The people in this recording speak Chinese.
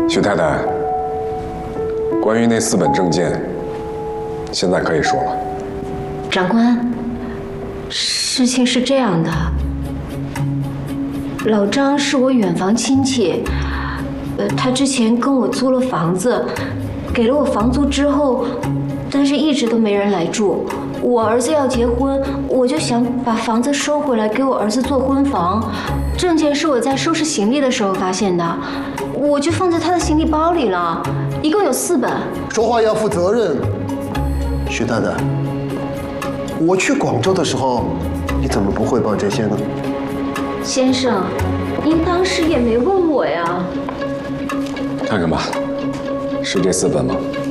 徐太太，关于那4本证件，现在可以说了。 长官，事情是这样的，老张是我远房亲戚，他之前跟我租了房子，给了我房租之后，但是一直都没人来住。我儿子要结婚，我就想把房子收回来给我儿子做婚房。证件是我在收拾行李的时候发现的，我就放在他的行李包里了，一共有4本。 说话要负责任，徐太太。我去广州的时候，你怎么不汇报这些呢？ 先生，您当时也没问我呀。 看看吧，是这4本吗？